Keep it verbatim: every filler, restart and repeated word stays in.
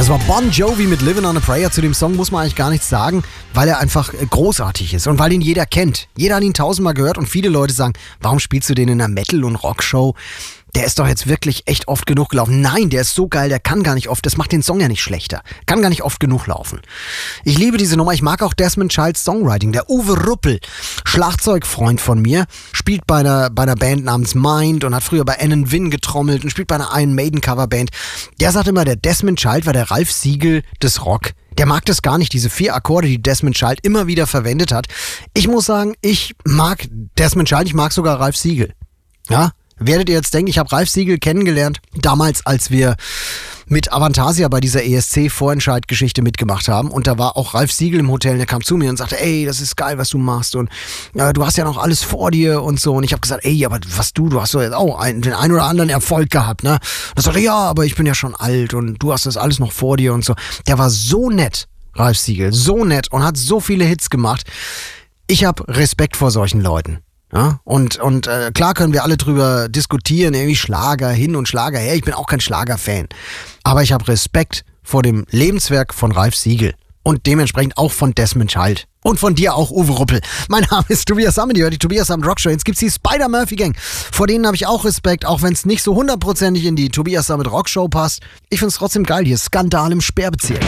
war Bon Jovi mit Living on a Prayer. Zu dem Song muss man eigentlich gar nichts sagen, weil er einfach großartig ist und weil ihn jeder kennt. Jeder hat ihn tausendmal gehört und viele Leute sagen, warum spielst du den in einer Metal- und Rockshow? Der ist doch jetzt wirklich echt oft genug gelaufen. Nein, der ist so geil, der kann gar nicht oft. Das macht den Song ja nicht schlechter. Kann gar nicht oft genug laufen. Ich liebe diese Nummer. Ich mag auch Desmond Childs Songwriting. Der Uwe Ruppel, Schlagzeugfreund von mir, spielt bei einer, bei einer Band namens Mind und hat früher bei Annan Wynn getrommelt und spielt bei einer Iron Maiden Coverband. Der sagt immer, der Desmond Child war der Ralf Siegel des Rock. Der mag das gar nicht, diese vier Akkorde, die Desmond Child immer wieder verwendet hat. Ich muss sagen, ich mag Desmond Child, ich mag sogar Ralf Siegel. Ja? Werdet ihr jetzt denken, ich habe Ralf Siegel kennengelernt, damals, als wir mit Avantasia bei dieser E S C-Vorentscheid-Geschichte mitgemacht haben. Und da war auch Ralf Siegel im Hotel und der kam zu mir und sagte, ey, das ist geil, was du machst und ja, du hast ja noch alles vor dir und so. Und ich habe gesagt, ey, aber was du, du hast doch jetzt auch ein, den einen oder anderen Erfolg gehabt, ne? Und er sagte, ja, aber ich bin ja schon alt und du hast das alles noch vor dir und so. Der war so nett, Ralf Siegel, so nett und hat so viele Hits gemacht. Ich habe Respekt vor solchen Leuten. Ja, und und äh, klar können wir alle drüber diskutieren, irgendwie Schlager hin und Schlager her. Ich bin auch kein Schlager-Fan. Aber ich habe Respekt vor dem Lebenswerk von Ralf Siegel. Und dementsprechend auch von Desmond Child. Und von dir auch, Uwe Ruppel. Mein Name ist Tobias Sammet, ihr hört die Tobias Sammet Rockshow. Jetzt gibt's die Spider-Murphy-Gang. Vor denen habe ich auch Respekt, auch wenn es nicht so hundertprozentig in die Tobias Sammet Rockshow passt. Ich find's trotzdem geil hier. Skandal im Sperrbezirk.